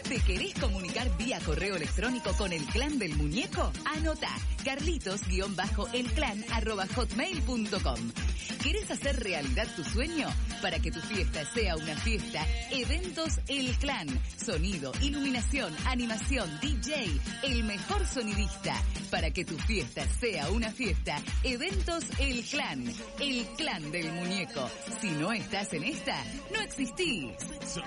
¿Te querés comunicar vía correo electrónico con el Clan del Muñeco? Anota carlitos-elclan@hotmail.com. ¿Querés hacer realidad tu sueño? Para que tu fiesta sea una fiesta, Eventos El Clan. Sonido, iluminación, animación, DJ, el mejor sonidista. Para que tu fiesta sea una fiesta, Eventos El Clan. El Clan del Muñeco. Si no estás en esta, no existís.